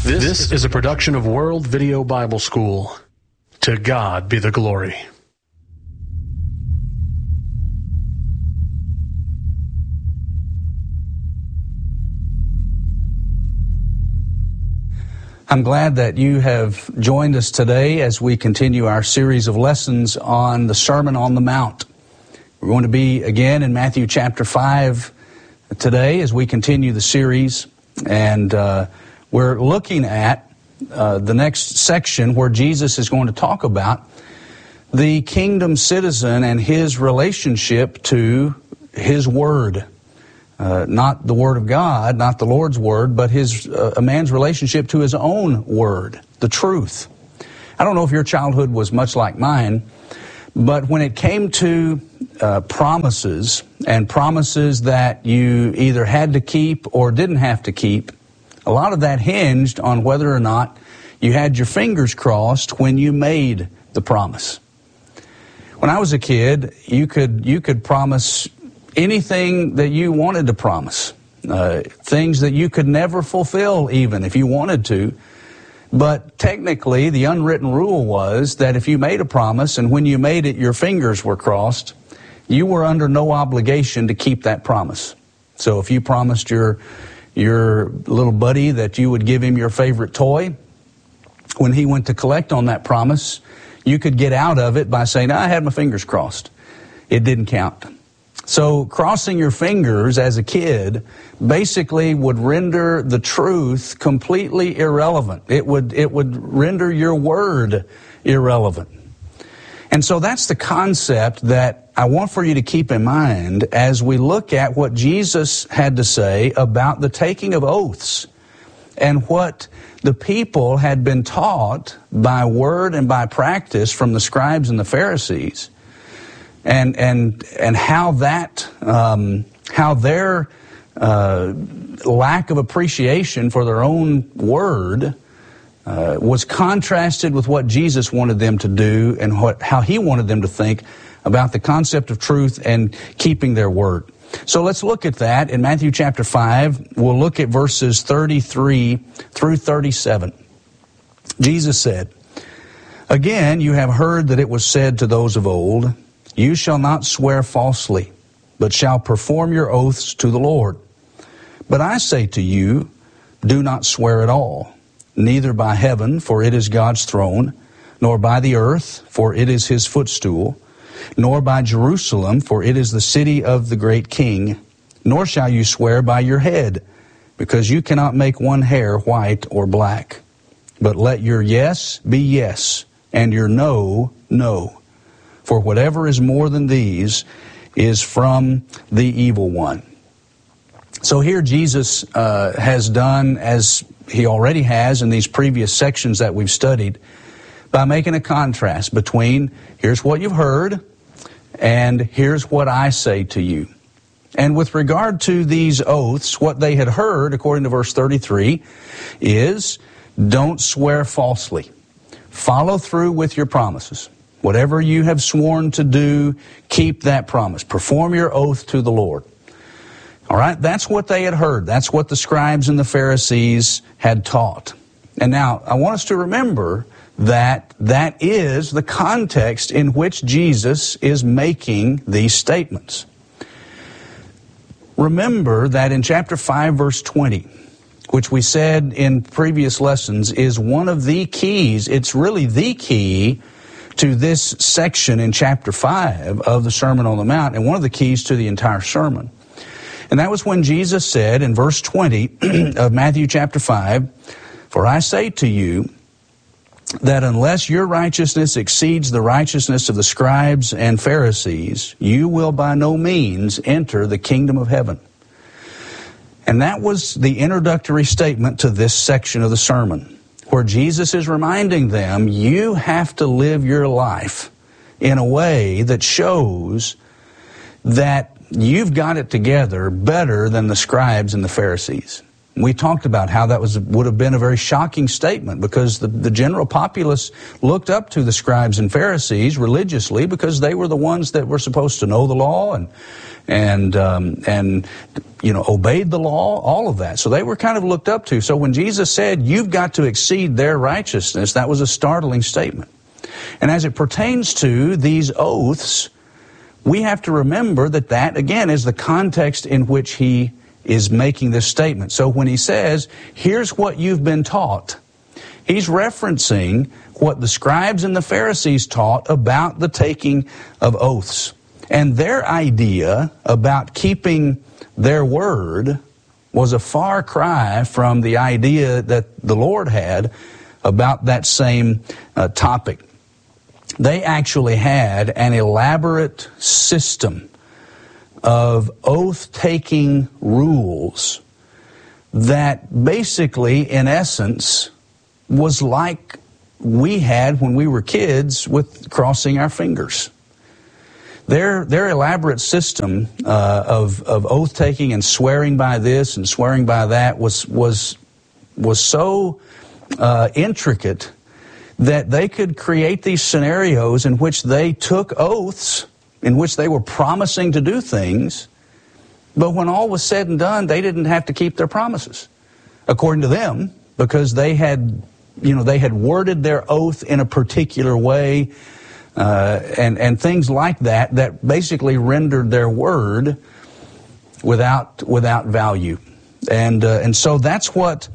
This is a production of World Video Bible School. To God be the glory. I'm glad that you have joined us today as we continue our series of lessons on the Sermon on the Mount. We're going to be again in Matthew chapter 5 today as we continue the series, and we're looking at the next section where Jesus is going to talk about the kingdom citizen and his relationship to his word. Not the word of God, not the Lord's word, but a man's relationship to his own word, the truth. I don't know if your childhood was much like mine, but when it came to promises, and promises that you either had to keep or didn't have to keep, a lot of that hinged on whether or not you had your fingers crossed when you made the promise. When I was a kid, you could promise anything that you wanted to promise, things that you could never fulfill even if you wanted to. But technically, the unwritten rule was that if you made a promise and when you made it your fingers were crossed, you were under no obligation to keep that promise. So if you promised your little buddy that you would give him your favorite toy, when he went to collect on that promise, you could get out of it by saying, I had my fingers crossed. It didn't count. So crossing your fingers as a kid basically would render the truth completely irrelevant. It would render your word irrelevant. And so that's the concept that I want for you to keep in mind as we look at what Jesus had to say about the taking of oaths and what the people had been taught by word and by practice from the scribes and the Pharisees, and how their lack of appreciation for their own word was contrasted with what Jesus wanted them to do and how he wanted them to think about the concept of truth and keeping their word. So let's look at that in Matthew chapter 5. We'll look at verses 33 through 37. Jesus said, Again, you have heard that it was said to those of old, You shall not swear falsely, but shall perform your oaths to the Lord. But I say to you, do not swear at all, neither by heaven, for it is God's throne, nor by the earth, for it is his footstool, nor by Jerusalem, for it is the city of the great king, nor shall you swear by your head, because you cannot make one hair white or black. But let your yes be yes, and your no, no. For whatever is more than these is from the evil one. So here Jesus has done, as he already has in these previous sections that we've studied, by making a contrast between here's what you've heard and here's what I say to you. And with regard to these oaths, what they had heard, according to verse 33, is don't swear falsely. Follow through with your promises. Whatever you have sworn to do, keep that promise. Perform your oath to the Lord. All right, that's what they had heard. That's what the scribes and the Pharisees had taught. And now, I want us to remember that is the context in which Jesus is making these statements. Remember that in chapter 5, verse 20, which we said in previous lessons is one of the keys, it's really the key to this section in chapter 5 of the Sermon on the Mount, and one of the keys to the entire sermon. And that was when Jesus said in verse 20 of Matthew chapter 5, For I say to you, that unless your righteousness exceeds the righteousness of the scribes and Pharisees, you will by no means enter the kingdom of heaven. And that was the introductory statement to this section of the sermon, where Jesus is reminding them, you have to live your life in a way that shows that you've got it together better than the scribes and the Pharisees. We talked about how that would have been a very shocking statement, because the general populace looked up to the scribes and Pharisees religiously, because they were the ones that were supposed to know the law and obeyed the law, all of that. So they were kind of looked up to. So when Jesus said, "You've got to exceed their righteousness," that was a startling statement. And as it pertains to these oaths, we have to remember that again is the context in which he is making this statement. So when he says, "Here's what you've been taught," he's referencing what the scribes and the Pharisees taught about the taking of oaths. And their idea about keeping their word was a far cry from the idea that the Lord had about that same topic. They actually had an elaborate system of oath-taking rules that basically, in essence, was like we had when we were kids with crossing our fingers. Their elaborate system of oath-taking and swearing by this and swearing by that was so intricate that they could create these scenarios in which they took oaths, in which they were promising to do things, but when all was said and done, they didn't have to keep their promises, according to them, because they had worded their oath in a particular way, and things like that basically rendered their word without value, and so that's what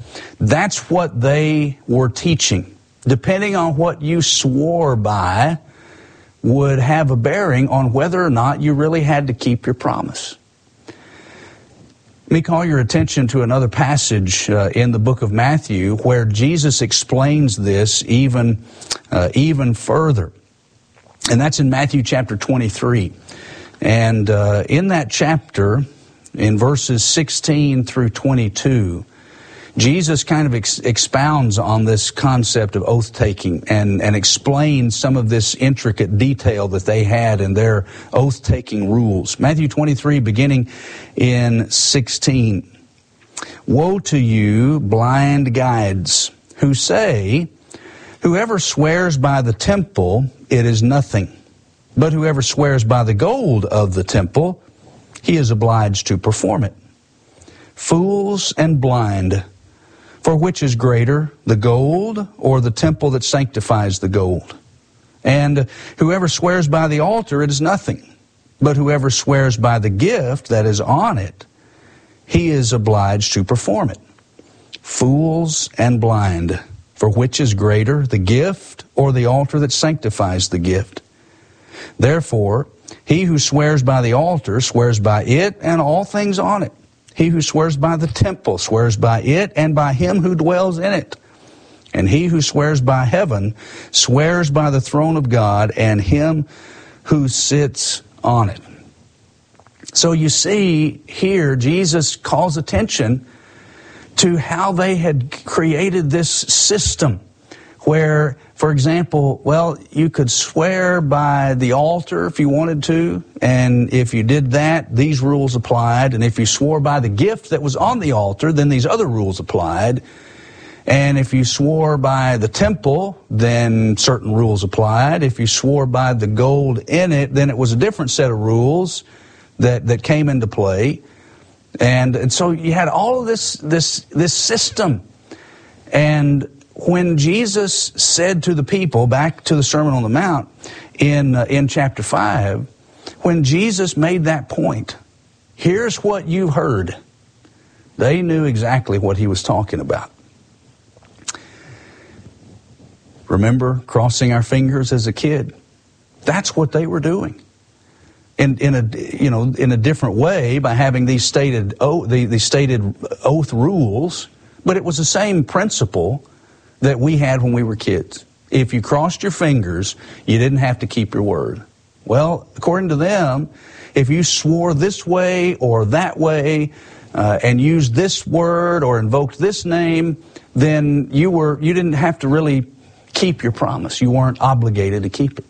they were teaching. Depending on what you swore by would have a bearing on whether or not you really had to keep your promise. Let me call your attention to another passage in the book of Matthew where Jesus explains this even further. And that's in Matthew chapter 23. And in that chapter, in verses 16 through 22, Jesus kind of expounds on this concept of oath-taking and explains some of this intricate detail that they had in their oath-taking rules. Matthew 23, beginning in 16. "Woe to you, blind guides, who say, 'Whoever swears by the temple, it is nothing. But whoever swears by the gold of the temple, he is obliged to perform it.' Fools and blind! For which is greater, the gold or the temple that sanctifies the gold? And whoever swears by the altar, it is nothing. But whoever swears by the gift that is on it, he is obliged to perform it. Fools and blind! For which is greater, the gift or the altar that sanctifies the gift? Therefore, he who swears by the altar swears by it and all things on it. He who swears by the temple swears by it and by him who dwells in it. And he who swears by heaven swears by the throne of God and him who sits on it." So you see here, Jesus calls attention to how they had created this system where, for example, you could swear by the altar if you wanted to, and if you did that, these rules applied, and if you swore by the gift that was on the altar, then these other rules applied, and if you swore by the temple, then certain rules applied. If you swore by the gold in it, then it was a different set of rules that came into play, and so you had all of this system. And when Jesus said to the people, back to the Sermon on the Mount in chapter 5, when Jesus made that point, here's what you heard, they knew exactly what he was talking about. Remember crossing our fingers as a kid? That's what they were doing. In a different way, by having these stated oath rules, but it was the same principle that we had when we were kids. If you crossed your fingers, you didn't have to keep your word. Well, according to them, if you swore this way or that way, and used this word or invoked this name, then you didn't have to really keep your promise. You weren't obligated to keep it.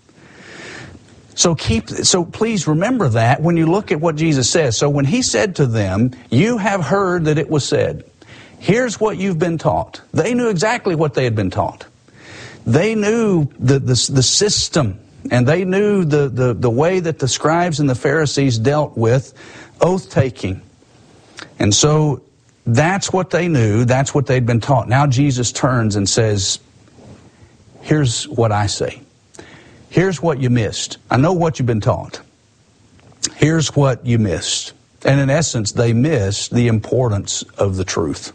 So please remember that when you look at what Jesus says. So when he said to them, "You have heard that it was said." Here's what you've been taught. They knew exactly what they had been taught. They knew the system, and they knew the way that the scribes and the Pharisees dealt with oath-taking. And so that's what they knew. That's what they'd been taught. Now Jesus turns and says, here's what I say. Here's what you missed. I know what you've been taught. Here's what you missed. And in essence, they missed the importance of the truth.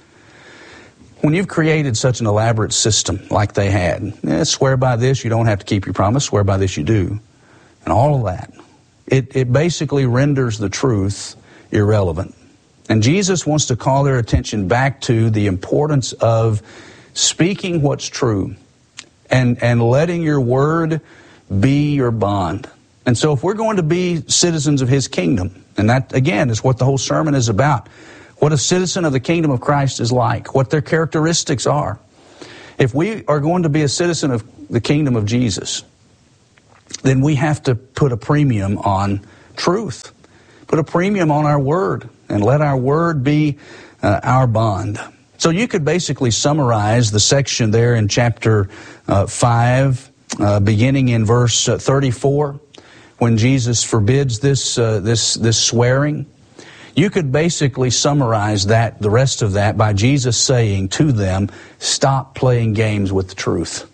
When you've created such an elaborate system like they had, swear by this, you don't have to keep your promise, swear by this, you do, and all of that, it basically renders the truth irrelevant. And Jesus wants to call their attention back to the importance of speaking what's true and letting your word be your bond. And so if we're going to be citizens of His kingdom, and that, again, is what the whole sermon is about, what a citizen of the kingdom of Christ is like, what their characteristics are. If we are going to be a citizen of the kingdom of Jesus, then we have to put a premium on truth, put a premium on our word, and let our word be our bond. So you could basically summarize the section there in chapter 5, beginning in verse 34, when Jesus forbids this swearing. You could basically summarize that, the rest of that, by Jesus saying to them, stop playing games with the truth.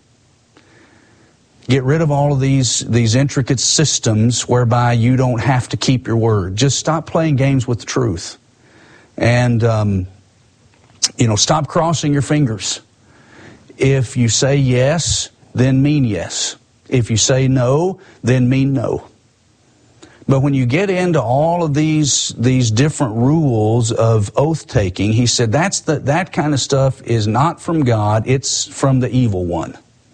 Get rid of all of these intricate systems whereby you don't have to keep your word. Just stop playing games with the truth. And, stop crossing your fingers. If you say yes, then mean yes. If you say no, then mean no. But when you get into all of these different rules of oath-taking, he said that kind of stuff is not from God, it's from the evil one.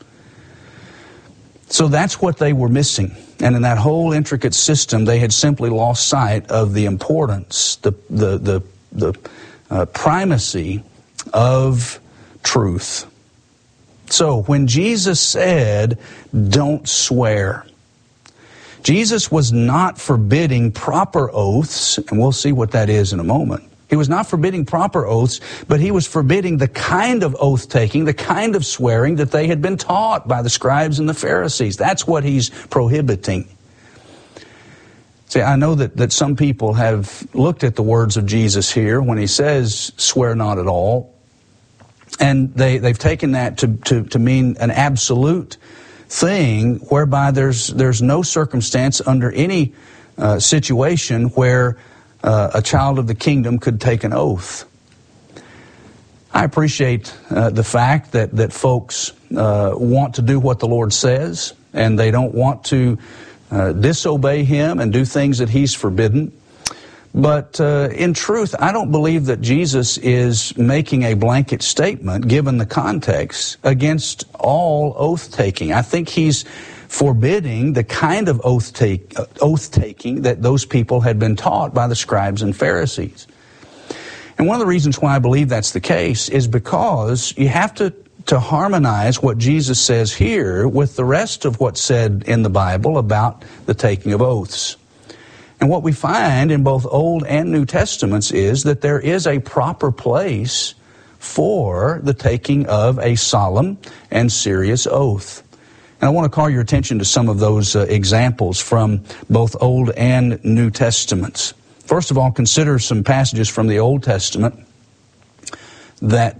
So that's what they were missing. And in that whole intricate system, they had simply lost sight of the importance, the primacy of truth. So when Jesus said, don't swear, Jesus was not forbidding proper oaths, and we'll see what that is in a moment. He was not forbidding proper oaths, but he was forbidding the kind of oath-taking, the kind of swearing that they had been taught by the scribes and the Pharisees. That's what he's prohibiting. See, I know that some people have looked at the words of Jesus here when he says, swear not at all, and they've taken that to mean an absolute thing whereby there's no circumstance under any situation where a child of the kingdom could take an oath. I appreciate the fact that folks want to do what the Lord says, and they don't want to disobey Him and do things that He's forbidden. But in truth, I don't believe that Jesus is making a blanket statement, given the context, against all oath-taking. I think He's forbidding the kind of oath-taking that those people had been taught by the scribes and Pharisees. And one of the reasons why I believe that's the case is because you have to harmonize what Jesus says here with the rest of what's said in the Bible about the taking of oaths. And what we find in both Old and New Testaments is that there is a proper place for the taking of a solemn and serious oath. And I want to call your attention to some of those examples from both Old and New Testaments. First of all, consider some passages from the Old Testament that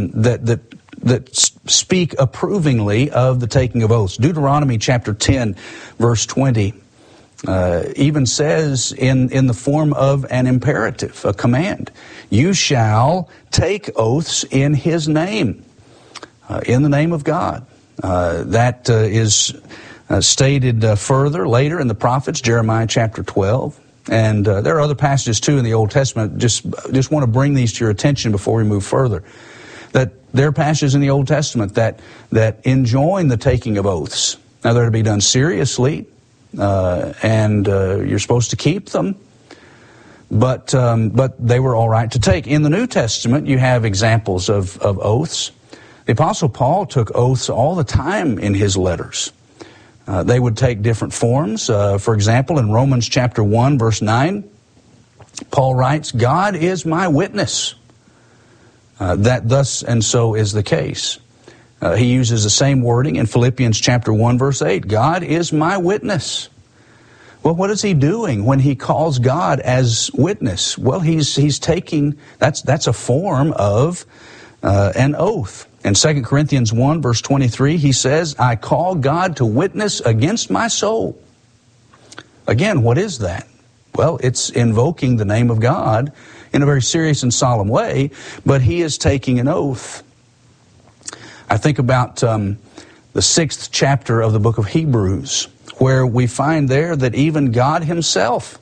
speak approvingly of the taking of oaths. Deuteronomy chapter 10, verse 20. Even says in the form of an imperative, a command, you shall take oaths in His name, in the name of God. That is stated further later in the prophets, Jeremiah chapter 12. And there are other passages too in the Old Testament. Just want to bring these to your attention before we move further. That there are passages in the Old Testament that enjoin the taking of oaths. Now they're to be done seriously. And you're supposed to keep them, but they were all right to take. In the New Testament, you have examples of oaths. The Apostle Paul took oaths all the time in his letters. They would take different forms. For example, in Romans chapter 1, verse 9, Paul writes, God is my witness. that thus and so is the case. He uses the same wording in Philippians chapter 1, verse 8. God is my witness. Well, what is he doing when he calls God as witness? Well, he's taking, that's a form of an oath. In 2 Corinthians 1, verse 23, he says, I call God to witness against my soul. Again, what is that? Well, it's invoking the name of God in a very serious and solemn way, but he is taking an oath. I think about the 6th chapter of the book of Hebrews, where we find there that even God himself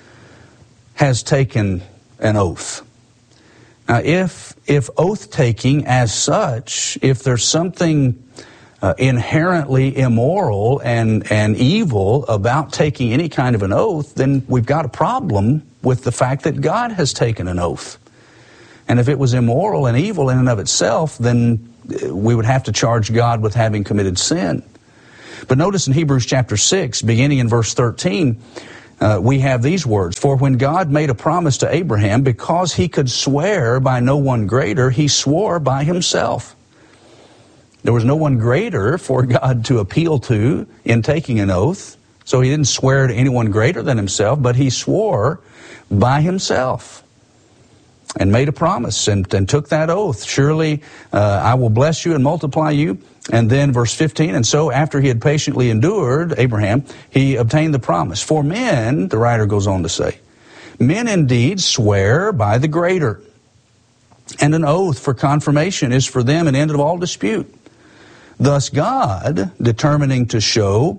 has taken an oath. Now, if oath-taking as such, if there's something inherently immoral and evil about taking any kind of an oath, then we've got a problem with the fact that God has taken an oath. And if it was immoral and evil in and of itself, then we would have to charge God with having committed sin. But notice in Hebrews chapter 6, beginning in verse 13, we have these words, For when God made a promise to Abraham, because he could swear by no one greater, he swore by himself. There was no one greater for God to appeal to in taking an oath, so he didn't swear to anyone greater than himself, but he swore by himself and made a promise and took that oath. Surely I will bless you and multiply you. And then verse 15, and so after he had patiently endured, Abraham, he obtained the promise. For men, the writer goes on to say, men indeed swear by the greater, and an oath for confirmation is for them an end of all dispute. Thus God, determining to show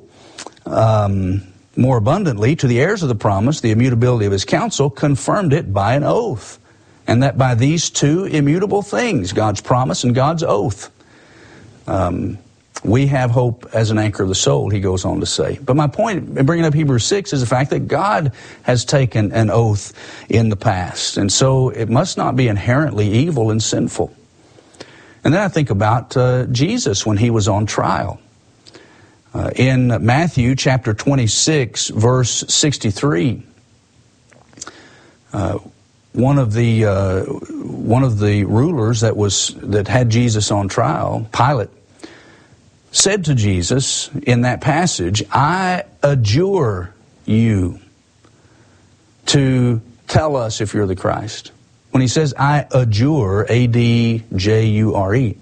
more abundantly to the heirs of the promise the immutability of his counsel, confirmed it by an oath. And that by these two immutable things, God's promise and God's oath, we have hope as an anchor of the soul, he goes on to say. But my point in bringing up Hebrews 6 is the fact that God has taken an oath in the past. And so it must not be inherently evil and sinful. And then I think about Jesus when he was on trial. In Matthew chapter 26, verse 63, one of the rulers that had Jesus on trial, Pilate, said to Jesus in that passage, I adjure you to tell us if you're the Christ. When he says, I adjure, A-D-J-U-R-E,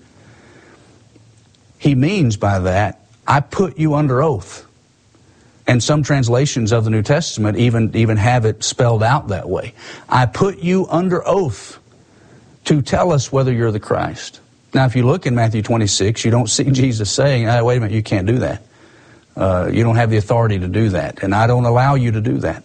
he means by that, I put you under oath. And some translations of the New Testament even have it spelled out that way. I put you under oath to tell us whether you're the Christ. Now, if you look in Matthew 26, you don't see Jesus saying, wait a minute, you can't do that. You don't have the authority to do that, and I don't allow you to do that.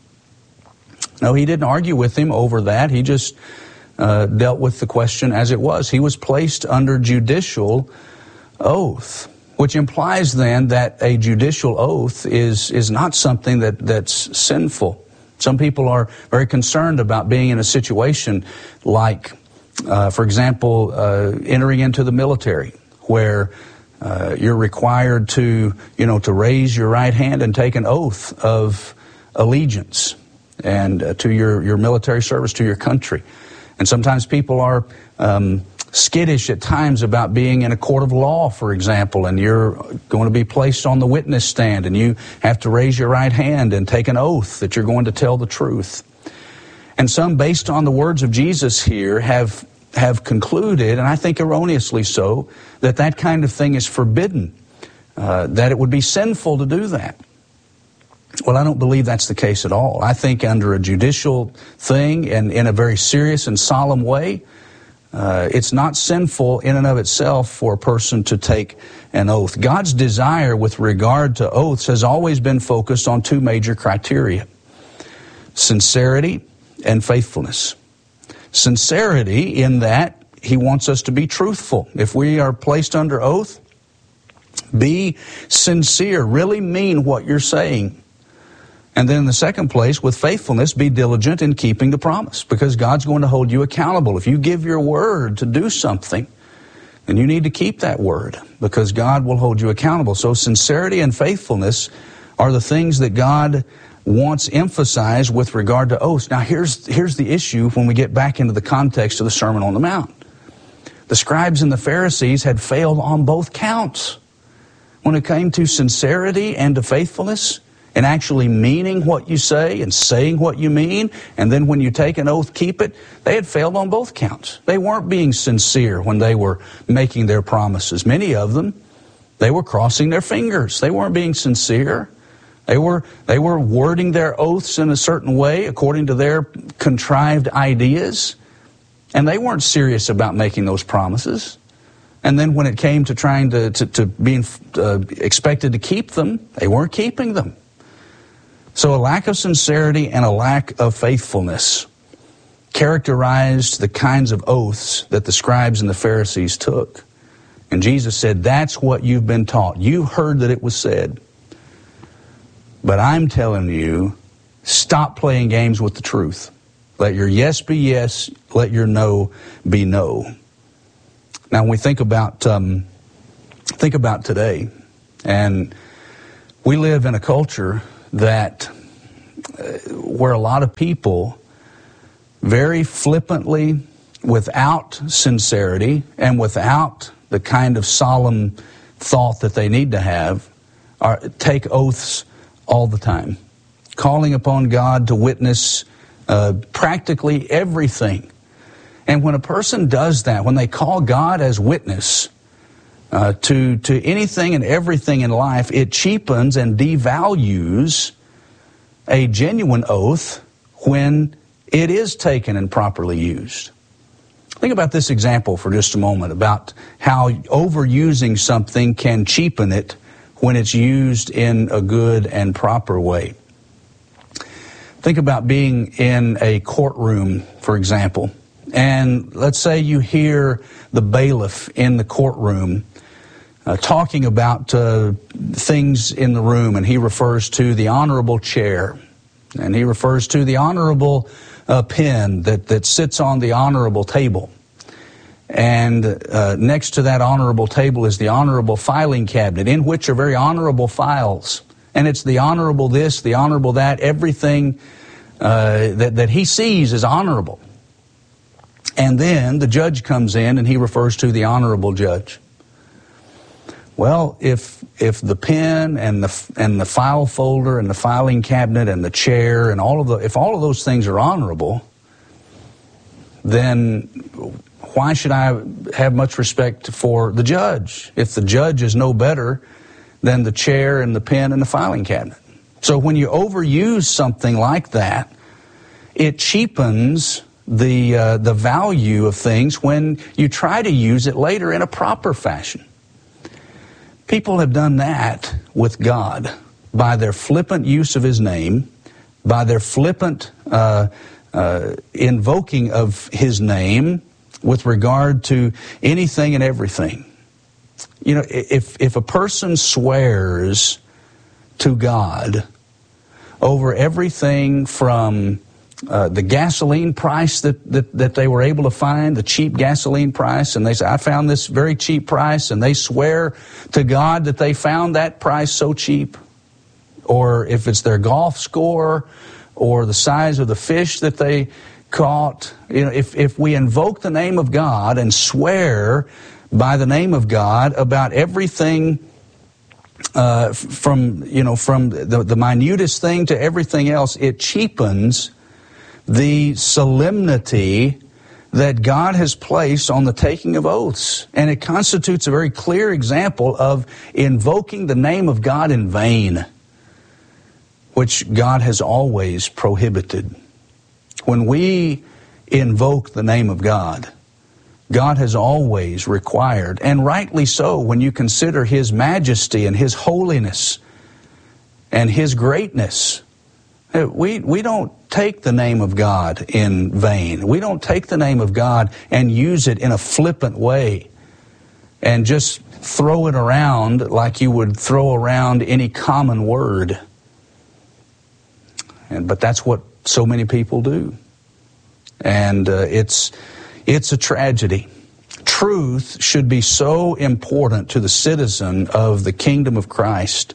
No, he didn't argue with him over that. He just dealt with the question as it was. He was placed under judicial oath, which implies then that a judicial oath is not something that's sinful. Some people are very concerned about being in a situation like, for example, entering into the military, where you're required to raise your right hand and take an oath of allegiance and to your military service to your country. And sometimes people are skittish at times about being in a court of law, for example, and you're going to be placed on the witness stand and you have to raise your right hand and take an oath that you're going to tell the truth. And some, based on the words of Jesus here, have concluded, and I think erroneously so, that kind of thing is forbidden, that it would be sinful to do that. Well, I don't believe that's the case at all. I think under a judicial thing and in a very serious and solemn way, it's not sinful in and of itself for a person to take an oath. God's desire with regard to oaths has always been focused on two major criteria: sincerity and faithfulness. Sincerity in that he wants us to be truthful. If we are placed under oath, be sincere, really mean what you're saying. And then in the second place, with faithfulness, be diligent in keeping the promise, because God's going to hold you accountable. If you give your word to do something, then you need to keep that word, because God will hold you accountable. So sincerity and faithfulness are the things that God wants emphasized with regard to oaths. Now here's the issue when we get back into the context of the Sermon on the Mount. The scribes and the Pharisees had failed on both counts. When it came to sincerity and to faithfulness, and actually meaning what you say and saying what you mean, and then when you take an oath, keep it, they had failed on both counts. They weren't being sincere when they were making their promises. Many of them, they were crossing their fingers. They weren't being sincere. They were wording their oaths in a certain way according to their contrived ideas, and they weren't serious about making those promises. And then when it came to trying to being expected to keep them, they weren't keeping them. So a lack of sincerity and a lack of faithfulness characterized the kinds of oaths that the scribes and the Pharisees took. And Jesus said, that's what you've been taught. You heard that it was said. But I'm telling you, stop playing games with the truth. Let your yes be yes, let your no be no. Now, when we think about today, and we live in a culture that where a lot of people very flippantly, without sincerity and without the kind of solemn thought that they need to have, take oaths all the time, calling upon God to witness practically everything. And when a person does that, when they call God as witness to anything and everything in life, it cheapens and devalues a genuine oath when it is taken and properly used. Think about this example for just a moment about how overusing something can cheapen it when it's used in a good and proper way. Think about being in a courtroom, for example, and let's say you hear the bailiff in the courtroom talking about things in the room, and he refers to the honorable chair, and he refers to the honorable pen that sits on the honorable table. And next to that honorable table is the honorable filing cabinet, in which are very honorable files. And it's the honorable this, the honorable that, everything that he sees is honorable. And then the judge comes in and he refers to the honorable judge. Well, if the pen and the file folder and the filing cabinet and the chair and if all of those things are honorable, then why should I have much respect for the judge if the judge is no better than the chair and the pen and the filing cabinet? So when you overuse something like that, it cheapens the value of things when you try to use it later in a proper fashion. People have done that with God by their flippant use of His name, by their flippant invoking of His name with regard to anything and everything. You know, if a person swears to God over everything from the gasoline price that they were able to find, the cheap gasoline price, and they say, I found this very cheap price, and they swear to God that they found that price so cheap. Or if it's their golf score or the size of the fish that they caught, you know, if we invoke the name of God and swear by the name of God about everything from the minutest thing to everything else, it cheapens the solemnity that God has placed on the taking of oaths. And it constitutes a very clear example of invoking the name of God in vain, which God has always prohibited. When we invoke the name of God, God has always required, and rightly so, when you consider His majesty and His holiness and His greatness, we don't take the name of God in vain. We don't take the name of God and use it in a flippant way and just throw it around like you would throw around any common word. But that's what so many people do. And it's a tragedy. Truth should be so important to the citizen of the kingdom of Christ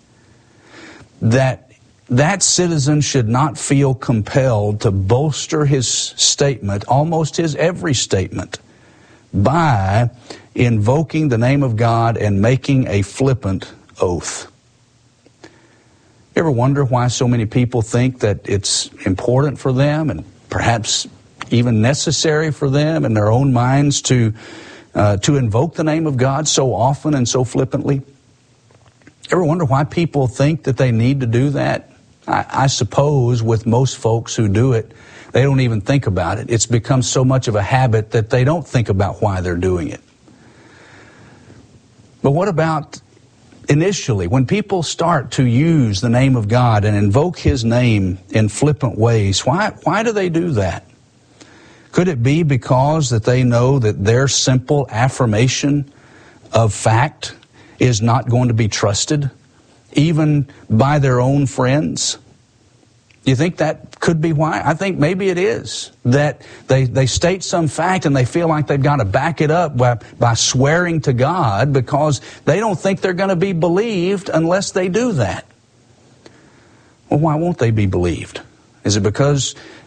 that citizen should not feel compelled to bolster his statement, almost his every statement, by invoking the name of God and making a flippant oath. You ever wonder why so many people think that it's important for them and perhaps even necessary for them in their own minds to invoke the name of God so often and so flippantly? Ever wonder why people think that they need to do that? I suppose with most folks who do it, they don't even think about it. It's become so much of a habit that they don't think about why they're doing it. But what about initially, when people start to use the name of God and invoke His name in flippant ways? Why do they do that? Could it be because that they know that their simple affirmation of fact is not going to be trusted, even by their own friends? Do you think that could be why? I think maybe it is. That they state some fact and they feel like they've got to back it up by swearing to God because they don't think they're going to be believed unless they do that. Well, why won't they be believed? Is it because